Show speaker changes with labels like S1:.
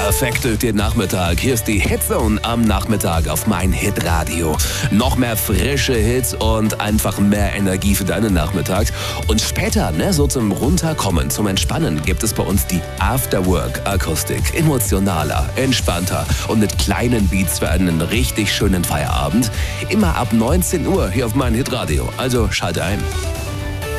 S1: Perfekt durch den Nachmittag. Hier ist die Hitzone am Nachmittag auf mein Hitradio. Noch mehr frische Hits und einfach mehr Energie für deinen Nachmittag. Und später, so zum Runterkommen, zum Entspannen, gibt es bei uns die Afterwork-Akustik. Emotionaler, entspannter und mit kleinen Beats für einen richtig schönen Feierabend. Immer ab 19 Uhr hier auf mein Hitradio. Also schalte ein.